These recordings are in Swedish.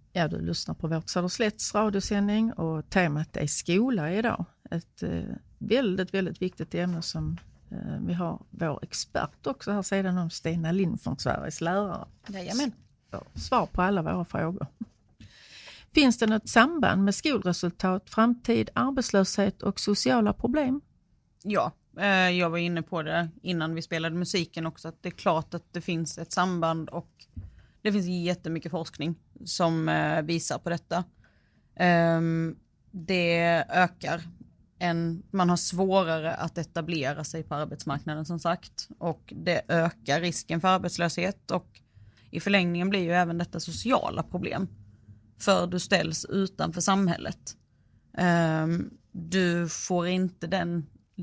Ja, du lyssnar på vårt Söderslätts radiosändning och temat är skola idag. Ett väldigt, väldigt viktigt ämne som vi har vår expert också här sedan om Stina Lind från Sveriges lärare. Jajamän. Svar på alla våra frågor. Finns det något samband med skolresultat, framtid, arbetslöshet och sociala problem? Ja, jag var inne på det innan vi spelade musiken också, att det är klart att det finns ett samband och det finns jättemycket forskning som visar på detta. Det ökar. Man har svårare att etablera sig på arbetsmarknaden som sagt, och det ökar risken för arbetslöshet, och i förlängningen blir ju även detta sociala problem. För du ställs utanför samhället. Du får inte den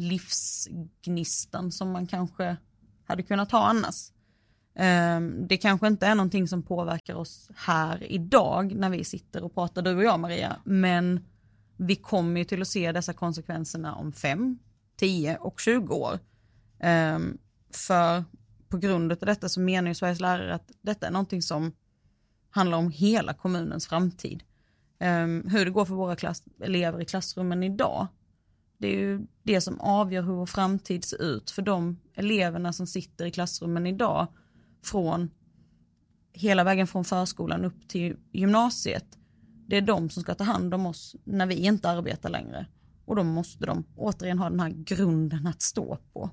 livsgnistan som man kanske hade kunnat ha annars. Det kanske inte är någonting som påverkar oss här idag när vi sitter och pratar, du och jag Maria, men vi kommer ju till att se dessa konsekvenserna om 5, 10 och 20 år. För på grund av detta så menar ju Sveriges lärare att detta är någonting som handlar om hela kommunens framtid. Hur det går för våra elever i klassrummen idag, det är ju det som avgör hur vår framtid ser ut för de eleverna som sitter i klassrummen idag, från hela vägen från förskolan upp till gymnasiet. Det är de som ska ta hand om oss när vi inte arbetar längre. Och då måste de återigen ha den här grunden att stå på.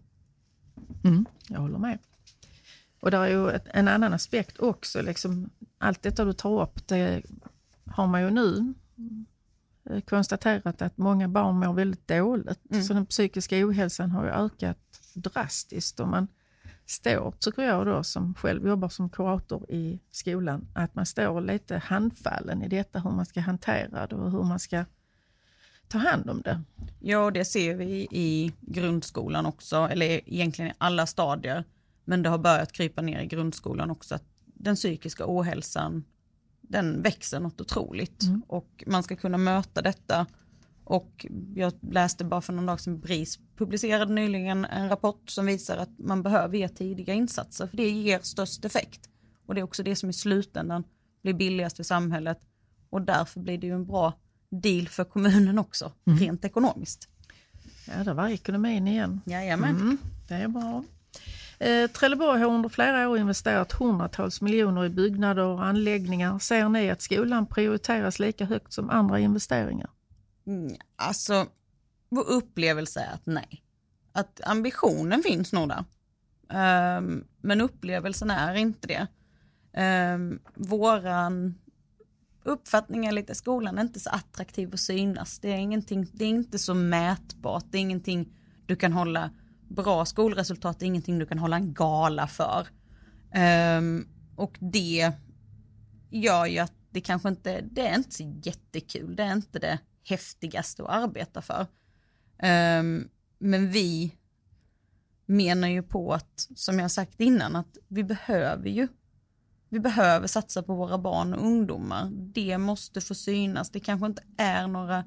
Jag håller med. Och där är ju en annan aspekt också. Liksom, allt detta du tar upp, det har man ju nu konstaterat att många barn mår väldigt dåligt. Så den psykiska ohälsan har ju ökat drastiskt. Och man står, tycker jag då, som själv jobbar som kurator i skolan, att man står lite handfallen i detta, hur man ska hantera det och hur man ska ta hand om det. Ja, det ser vi i grundskolan också, eller egentligen i alla stadier, men det har börjat krypa ner i grundskolan också, att den psykiska ohälsan, den växer något otroligt och man ska kunna möta detta. Och jag läste bara för någon dag sedan, BRIS publicerade nyligen en rapport som visar att man behöver ge tidiga insatser, för det ger störst effekt. Och det är också det som i slutändan blir billigast för samhället, och därför blir det ju en bra deal för kommunen också, rent ekonomiskt. Ja, det var ekonomin igen. Jajamän. Det är bra. Trelleborg har under flera år investerat hundratals miljoner i byggnader och anläggningar. Ser ni att skolan prioriteras lika högt som andra investeringar? Alltså, vår upplevelse är att nej. Att ambitionen finns nog där. Men upplevelsen är inte det. Våran uppfattning är lite, skolan är inte så attraktiv att synas. Det är inte så mätbart. Det är ingenting du kan hålla, bra skolresultat är ingenting du kan hålla en gala för. Och det gör ju att det kanske inte, det är inte så jättekul. Det är inte det häftigaste att arbeta för. Men vi menar ju på att, som jag sagt innan, att vi behöver satsa på våra barn och ungdomar. Det måste få synas. Det kanske inte är några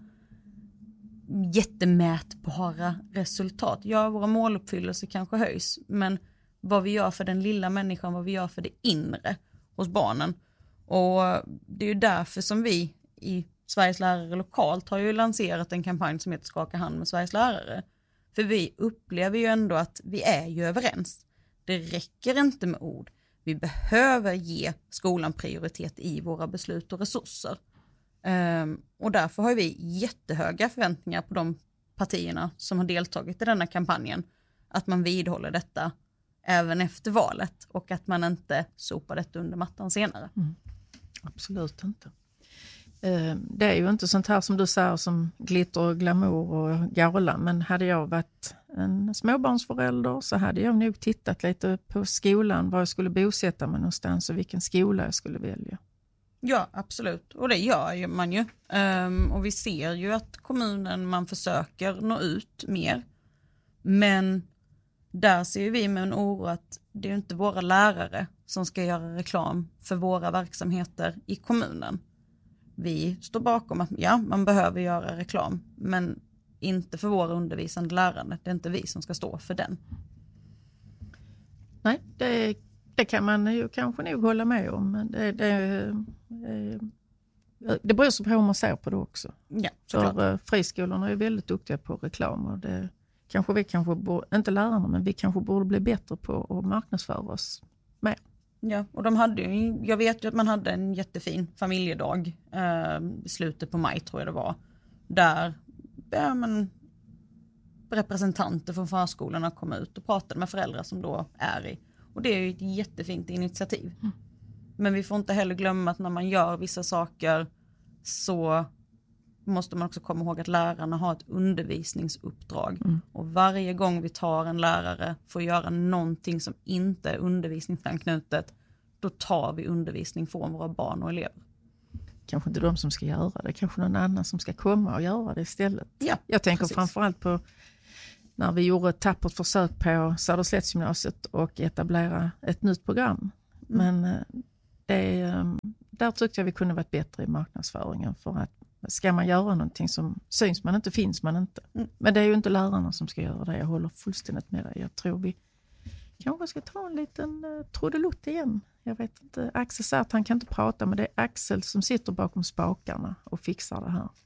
jättemätbara resultat. Ja, våra måluppfyllelser kanske höjs, men vad vi gör för den lilla människan, vad vi gör för det inre hos barnen. Och det är ju därför som vi i Sveriges lärare lokalt har ju lanserat en kampanj som heter Skaka hand med Sveriges lärare. För vi upplever ju ändå att vi är ju överens. Det räcker inte med ord. Vi behöver ge skolan prioritet i våra beslut och resurser. Och därför har vi jättehöga förväntningar på de partierna som har deltagit i denna kampanjen. Att man vidhåller detta även efter valet och att man inte sopar detta under mattan senare. Absolut inte. Det är ju inte sånt här som du säger som glitter och glamour och gala, men hade jag varit en småbarnsförälder så hade jag nog tittat lite på skolan, var jag skulle bosätta mig någonstans och vilken skola jag skulle välja. Ja, absolut. Och det gör man ju. Och vi ser ju att kommunen, man försöker nå ut mer. Men där ser vi med en oro att det är inte våra lärare som ska göra reklam för våra verksamheter i kommunen. Vi står bakom att ja, man behöver göra reklam, men inte för våra undervisande lärare. Det är inte vi som ska stå för den. Nej, det kan man ju kanske nog hålla med om. Men Det beror så på hur man ser på det också. Ja, såklart. För friskolorna är väldigt duktiga på reklam och det vi kanske borde, inte lärarna, men vi kanske borde bli bättre på att marknadsföra oss mer. Ja, och jag vet ju att man hade en jättefin familjedag i slutet på maj tror jag det var. Där representanter från förskolorna kom ut och pratade med föräldrar som då är i. Och det är ju ett jättefint initiativ. Mm. Men vi får inte heller glömma att när man gör vissa saker så måste man också komma ihåg att lärarna har ett undervisningsuppdrag. Mm. Och varje gång vi tar en lärare för att göra någonting som inte är undervisningsanknutet, då tar vi undervisning från våra barn och elever. Kanske inte de som ska göra det, kanske någon annan som ska komma och göra det istället. Ja, jag tänker framförallt på när vi gjorde ett tappert försök på Söderslättsgymnasiet och etablera ett nytt program. Mm. Men där tyckte jag vi kunde varit bättre i marknadsföringen, för att ska man göra någonting som syns man inte, finns man inte. Mm. Men det är ju inte lärarna som ska göra det. Jag håller fullständigt med dig. Jag tror vi kanske ska ta en liten trudelutt igen. Jag vet inte. Axel säger att han kan inte prata, men det är Axel som sitter bakom spakarna och fixar det här.